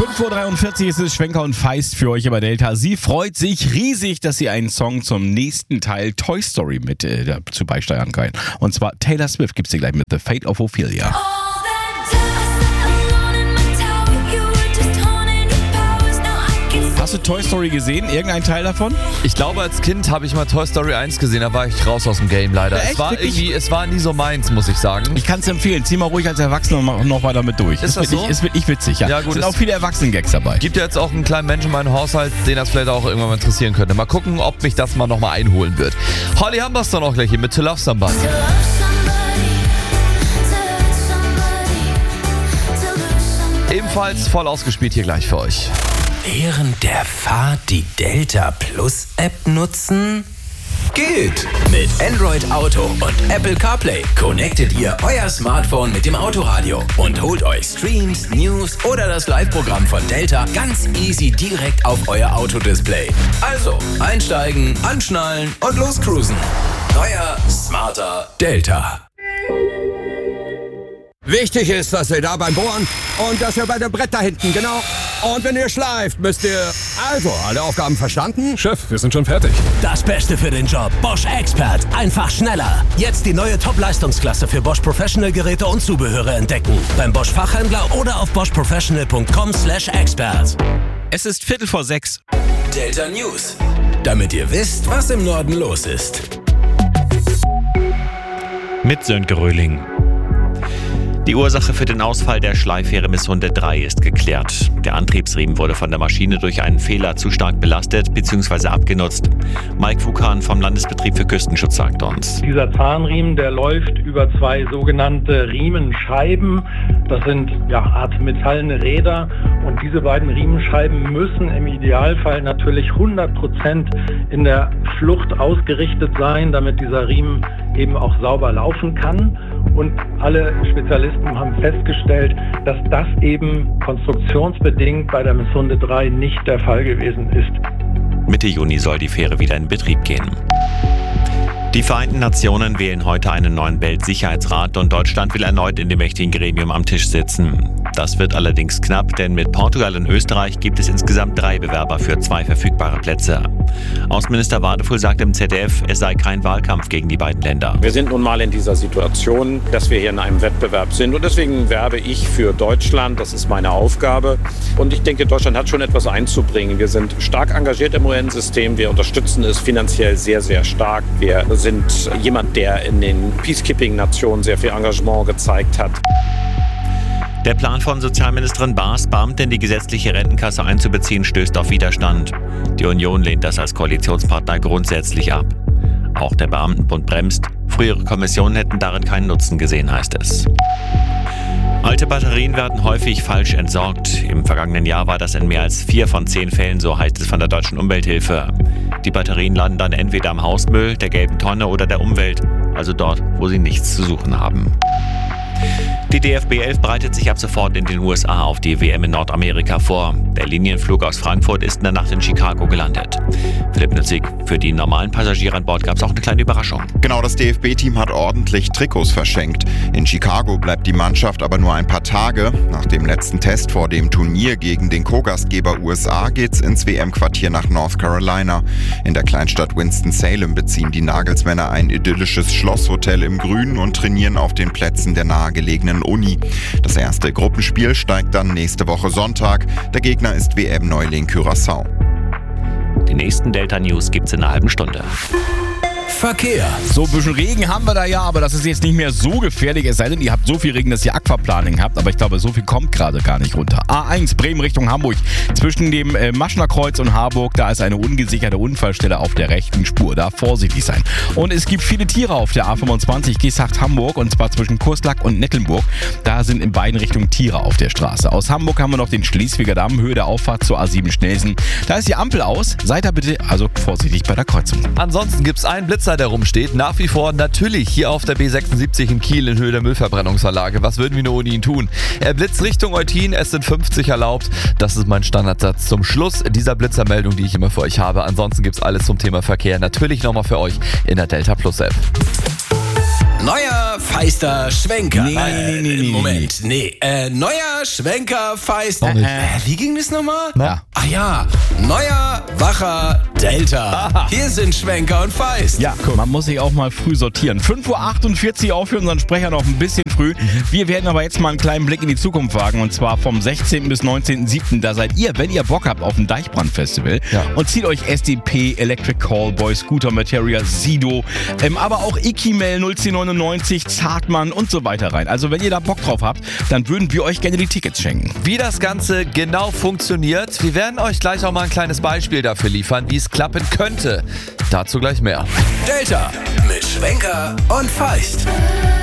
5:43 Uhr ist es, Schwenker und Feist für euch über Delta. Sie freut sich riesig, dass sie einen Song zum nächsten Teil Toy Story mit dazu beisteuern kann. Und zwar Taylor Swift gibt's hier gleich mit The Fate of Ophelia. Hast du Toy Story gesehen? Irgendein Teil davon? Ich glaube, als Kind habe ich mal Toy Story 1 gesehen, da war ich raus aus dem Game leider. Ja, Es war nie so meins, muss ich sagen. Ich kann es empfehlen. Zieh mal ruhig als Erwachsener noch weiter mit durch. Ist das so? Es wird nicht witzig, ja. Ja, gut, Es sind auch viele Erwachsenen-Gags dabei. Gibt ja jetzt auch einen kleinen Menschen in meinem Haushalt, den das vielleicht auch irgendwann mal interessieren könnte. Mal gucken, ob mich das mal nochmal einholen wird. Holly haben wir es dann auch gleich hier mit To Love Somebody. Ebenfalls voll ausgespielt hier gleich für euch. Während der Fahrt die Delta Plus App nutzen? Geht! Mit Android Auto und Apple CarPlay connectet ihr euer Smartphone mit dem Autoradio und holt euch Streams, News oder das Live-Programm von Delta ganz easy direkt auf euer Autodisplay. Also einsteigen, anschnallen und loscruisen. Neuer, smarter Delta. Wichtig ist, dass ihr da beim Bohren und dass ihr bei dem Brett da hinten, genau. Und wenn ihr schleift, müsst ihr... Also, alle Aufgaben verstanden? Chef, wir sind schon fertig. Das Beste für den Job. Bosch Expert. Einfach schneller. Jetzt die neue Top-Leistungsklasse für Bosch Professional Geräte und Zubehöre entdecken. Beim Bosch Fachhändler oder auf boschprofessional.com/expert. Es ist 5:45. Delta News. Damit ihr wisst, was im Norden los ist. Mit Sönke Röhling. Die Ursache für den Ausfall der Schleifähre Missunde 3 ist geklärt. Der Antriebsriemen wurde von der Maschine durch einen Fehler zu stark belastet bzw. abgenutzt. Mike Fukan vom Landesbetrieb für Küstenschutz sagt uns. Dieser Zahnriemen, der läuft über zwei sogenannte Riemenscheiben. Das sind Art metallene Räder. Und diese beiden Riemenscheiben müssen im Idealfall natürlich 100% in der Flucht ausgerichtet sein, damit dieser Riemen eben auch sauber laufen kann. Und alle Spezialisten haben festgestellt, dass das eben konstruktionsbedingt bei der Missunde 3 nicht der Fall gewesen ist. Mitte Juni soll die Fähre wieder in Betrieb gehen. Die Vereinten Nationen wählen heute einen neuen Weltsicherheitsrat und Deutschland will erneut in dem mächtigen Gremium am Tisch sitzen. Das wird allerdings knapp, denn mit Portugal und Österreich gibt es insgesamt 3 Bewerber für 2 verfügbare Plätze. Außenminister Wadefuhl sagt im ZDF, es sei kein Wahlkampf gegen die beiden Länder. Wir sind nun mal in dieser Situation, dass wir hier in einem Wettbewerb sind und deswegen werbe ich für Deutschland, das ist meine Aufgabe und ich denke, Deutschland hat schon etwas einzubringen. Wir sind stark engagiert im UN-System, wir unterstützen es finanziell sehr, sehr stark. Wir sind jemand, der in den Peacekeeping-Nationen sehr viel Engagement gezeigt hat. Der Plan von Sozialministerin Baas, Beamte in die gesetzliche Rentenkasse einzubeziehen, stößt auf Widerstand. Die Union lehnt das als Koalitionspartner grundsätzlich ab. Auch der Beamtenbund bremst. Frühere Kommissionen hätten darin keinen Nutzen gesehen, heißt es. Alte Batterien werden häufig falsch entsorgt. Im vergangenen Jahr war das in mehr als 4 von 10 Fällen, so heißt es von der Deutschen Umwelthilfe. Die Batterien landen dann entweder am Hausmüll, der gelben Tonne oder der Umwelt, also dort, wo sie nichts zu suchen haben. Die DFB 11 bereitet sich ab sofort in den USA auf die WM in Nordamerika vor. Der Linienflug aus Frankfurt ist in der Nacht in Chicago gelandet. Philipp Nützig, für die normalen Passagiere an Bord gab es auch eine kleine Überraschung. Genau, das DFB-Team hat ordentlich Trikots verschenkt. In Chicago bleibt die Mannschaft aber nur ein paar Tage. Nach dem letzten Test vor dem Turnier gegen den Co-Gastgeber USA geht's ins WM-Quartier nach North Carolina. In der Kleinstadt Winston-Salem beziehen die Nagelsmänner ein idyllisches Schlosshotel im Grünen und trainieren auf den Plätzen der nahegelegenen Uni. Das erste Gruppenspiel steigt dann nächste Woche Sonntag. Der Gegner ist WM-Neuling Curaçao. Die nächsten Delta News gibt's in einer halben Stunde. Verkehr. So, ein bisschen Regen haben wir da ja, aber das ist jetzt nicht mehr so gefährlich, es sei denn, ihr habt so viel Regen, dass ihr Aquaplaning habt, aber ich glaube, so viel kommt gerade gar nicht runter. A1 Bremen Richtung Hamburg, zwischen dem Maschner Kreuz und Harburg, da ist eine ungesicherte Unfallstelle auf der rechten Spur, da vorsichtig sein. Und es gibt viele Tiere auf der A25 Geesthacht Hamburg, und zwar zwischen Kurslack und Nettelnburg, da sind in beiden Richtungen Tiere auf der Straße. Aus Hamburg haben wir noch den Schleswiger Damm, Höhe der Auffahrt zur A7 Schnellsen. Da ist die Ampel aus, seid da bitte also vorsichtig bei der Kreuzung. Ansonsten gibt es einen Blitzer, der rumsteht. Nach wie vor natürlich hier auf der B76 in Kiel in Höhe der Müllverbrennungsanlage. Was würden wir nur ohne ihn tun? Er blitzt Richtung Eutin, es sind 50 erlaubt. Das ist mein Standardsatz zum Schluss dieser Blitzermeldung, die ich immer für euch habe. Ansonsten gibt es alles zum Thema Verkehr natürlich nochmal für euch in der Delta Plus App. Neuer Feister, Schwenker. Nee. Moment, neuer Schwenker, Feister. Wie ging das nochmal? Ja. Ach ja, neuer, wacher, Delta. Hier sind Schwenker und Feist. Ja, man muss sich auch mal früh sortieren. 5:48 Uhr auch für unseren Sprecher noch ein bisschen früh. Wir werden aber jetzt mal einen kleinen Blick in die Zukunft wagen. Und zwar vom 16. bis 19.07. Da seid ihr, wenn ihr Bock habt, auf dem Deichbrand-Festival. Ja. Und zieht euch SDP, Electric Callboy, Scooter Materia, Sido, aber auch Ikimel, 01099, Zartmann und so weiter rein. Also wenn ihr da Bock drauf habt, dann würden wir euch gerne die Tickets schenken. Wie das Ganze genau funktioniert, wir werden euch gleich auch mal ein kleines Beispiel dafür liefern, wie es klappen könnte. Dazu gleich mehr. Delta mit Schwenker und Feist.